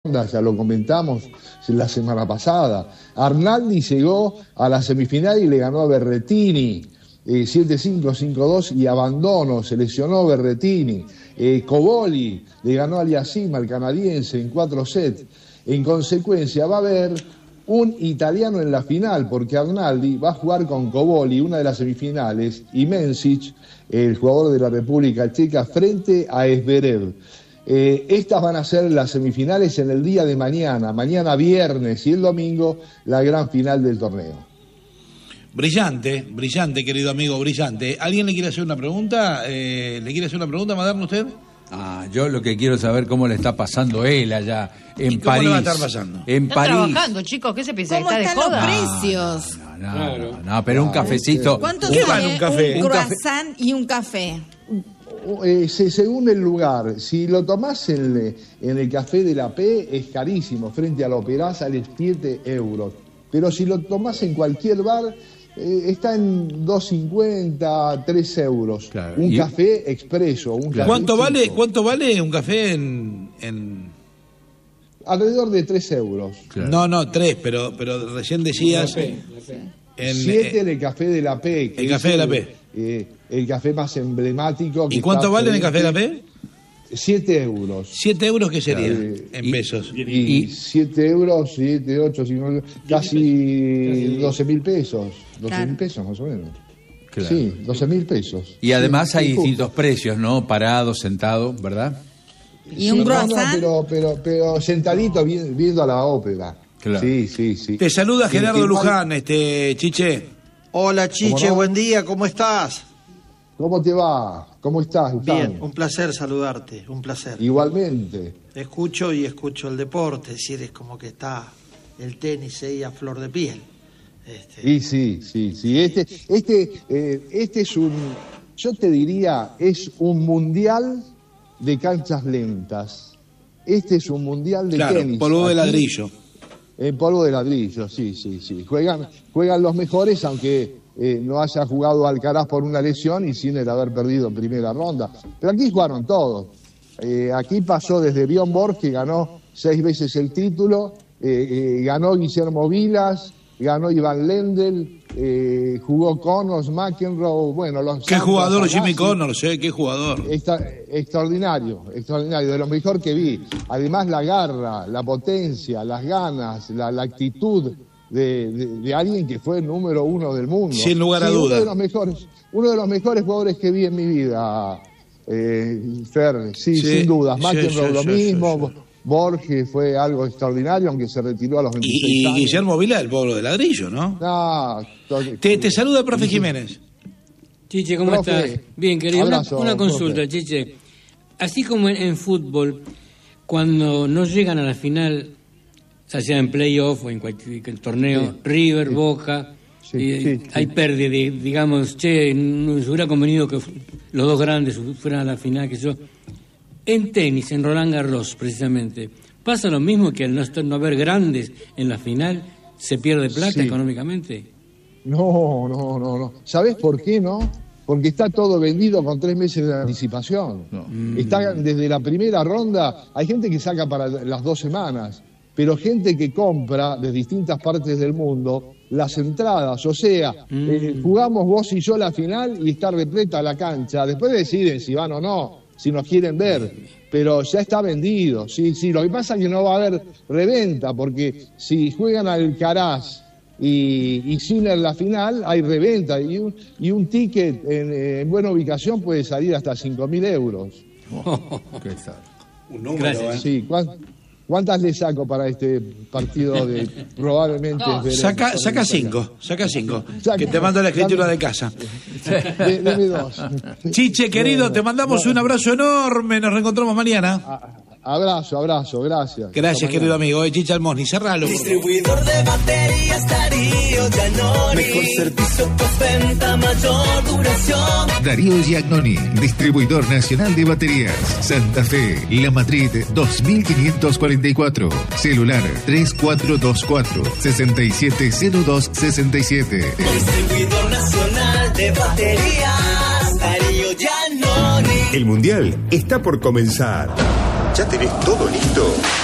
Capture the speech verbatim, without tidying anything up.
ya lo comentamos la semana pasada. Arnaldi llegó a la semifinal y le ganó a Berrettini, eh, siete cinco, cinco dos, y abandono, se lesionó Berrettini. Eh, Coboli le ganó a Aliassime, al canadiense, en cuatro sets. En consecuencia, va a haber un italiano en la final, porque Arnaldi va a jugar con Coboli, una de las semifinales, y Mencic, el jugador de la República Checa, frente a Zverev. Eh, estas van a ser las semifinales en el día de mañana, mañana viernes y el domingo, la gran final del torneo. Brillante, brillante, querido amigo, brillante. ¿Alguien le quiere hacer una pregunta? Eh, ¿Le quiere hacer una pregunta, Maderno, usted? Ah, yo lo que quiero saber cómo le está pasando él allá en ¿Y cómo París. le va a estar pasando? En Está París. trabajando, chicos, ¿qué se piensa? ¿Cómo ¿Está de están joda? los precios? No, no, no, no, no, pero un cafecito. ¿Cuánto ¿Qué sale vale un café? un Un café. croissant y un café? Eh, se- según el lugar, si lo tomás en, en el Café de la P es carísimo, frente a la Opera sale siete euros, pero si lo tomás en cualquier bar eh, está en dos cincuenta, tres euros. Claro. Un Y- café expreso. Un café ¿Cuánto chico. vale, ¿Cuánto vale un café en...? en... Alrededor de tres euros. Claro. No, no, tres, pero, pero recién decías... En, Siete eh, en el Café de la P. que el es Café de la P. eh, el café más emblemático. que ¿Y cuánto está vale en el frente- Café de la P? Siete euros. ¿Siete euros qué sería Claro. en Y- pesos? Y, Y- siete euros, siete, ocho, cinco, casi doce mil pesos. doce mil Claro. pesos más o menos. Claro. Sí, doce mil pesos. Y además Sí, hay sí, distintos precios, ¿no? Parado, sentado, ¿verdad? ¿Y sí, un no, no, croissant? pero, pero, pero sentadito vi- viendo a la ópera. Claro. Sí, sí, sí. Te saluda Sí, Gerardo que- Luján, este Chiche. Hola Chiche, ¿Cómo no? buen día, ¿cómo estás? ¿Cómo te va? ¿Cómo estás, Gustavo? Bien, un placer saludarte, un placer. Igualmente. Escucho y escucho el deporte, es decir, es como que está el tenis ahí a flor de piel. Este, Y sí, sí, sí. Este, este, eh, este es un, yo te diría, es un mundial de canchas lentas. Este es un mundial de Claro, tenis. polvo de Aquí- ladrillo. En polvo de ladrillo, sí, sí, sí. Juegan, juegan los mejores, aunque eh, no haya jugado Alcaraz por una lesión y sin el haber perdido en primera ronda. Pero aquí jugaron todos. Eh, aquí pasó desde Bjorn Borg, que ganó seis veces el título, eh, eh, ganó Guillermo Vilas, ganó Ivan Lendl, eh, jugó Connors, McEnroe, bueno, los... Qué Sampras, jugador Jimmy Agassi. Connors, eh, qué jugador. Extra- extraordinario, extraordinario, de lo mejor que vi. Además la garra, la potencia, las ganas, la, la actitud de, de- de alguien que fue el número uno del mundo. Sin lugar a Sí, duda. Uno de los mejores, uno de los mejores jugadores que vi en mi vida, eh, Fer, sí, Sí, sin dudas. sí, McEnroe sí, lo sí, mismo, sí, sí. Borges fue algo extraordinario, aunque se retiró a los veintiséis Y, y años. Guillermo Vila, el polvo de ladrillo, ¿no? No, to- Te, te saluda el profe Jiménez. Chiche, ¿cómo Profe, estás? Bien, querido. Una, abrazo, una consulta, profe. Chiche. Así como en, en fútbol, cuando no llegan a la final, ya sea en playoff o en cualquier torneo, Sí, River, sí. Boca, Sí, y sí, hay sí. pérdida, de- digamos, che, nos hubiera convenido que fu- los dos grandes fueran a la final, que yo. En tenis, en Roland Garros, precisamente, ¿pasa lo mismo que al no, estar- no haber grandes en la final, se pierde plata Sí. económicamente? No, no, no, no. ¿Sabés por qué no? Porque está todo vendido con tres meses de anticipación. Está desde la primera ronda, hay gente que saca para las dos semanas, pero gente que compra de distintas partes del mundo las entradas, o sea, eh, jugamos vos y yo la final y está repleta la cancha. Después deciden si van o no, si nos quieren ver, pero ya está vendido. Sí, sí. Lo que pasa es que no va a haber reventa, porque si juegan al Alcaraz y, y Sinner la final, hay reventa, y un, y un ticket en, en buena ubicación puede salir hasta cinco mil euros. ¿Qué tal? Un número, Gracias. ¿eh? Sí, ¿cuán- ¿cuántas le saco para este partido de probablemente... No. veremos? Saca, saca cinco, saca cinco. Saca. Que te mando la escritura de casa. De- deme dos. Chiche, querido, te mandamos un abrazo enorme. Nos reencontramos mañana. A- Abrazo, abrazo, gracias. Gracias, Hasta querido mañana. amigo. Eh, Chiche Almosni, cerralo. por favor. Distribuidor de baterías Darío Giannoni. Mejor servicio, postventa, mayor duración. Darío Giannoni, distribuidor nacional de baterías. Santa Fe, La Madrid dos mil quinientos cuarenta y cuatro. Celular tres cuatro dos cuatro, seis siete cero dos seis siete. Distribuidor nacional de baterías Darío Giannoni. El Mundial está por comenzar. ¿Ya tenés todo listo?